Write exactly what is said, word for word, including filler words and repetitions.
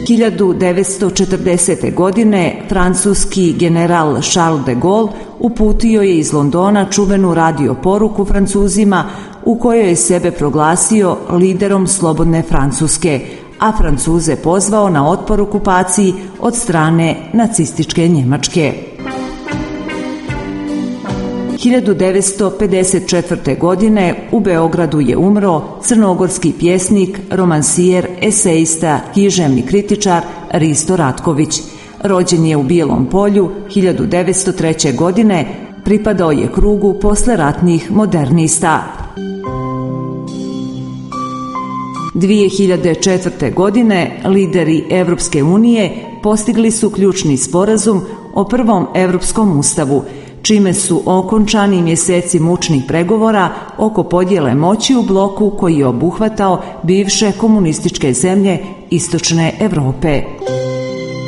hiljadu devetsto četrdesete. godine francuski general Charles de Gaulle uputio je iz Londona čuvenu radio poruku Francuzima u kojoj je sebe proglasio liderom slobodne Francuske, a Francuze pozvao na otpor okupaciji od strane nacističke Njemačke. hiljadu devetsto pedeset četvrte. godine u Beogradu je umro crnogorski pjesnik, romansijer, esejista, književni kritičar Risto Ratković. Rođen je u Bijelom Polju hiljadu devetsto treće. godine, pripadao je krugu posleratnih modernista. dvije hiljade četvrte. godine lideri Evropske unije postigli su ključni sporazum o prvom Evropskom ustavu, čime su okončani mjeseci mučnih pregovora oko podjele moći u bloku koji je obuhvatao bivše komunističke zemlje Istočne Evrope.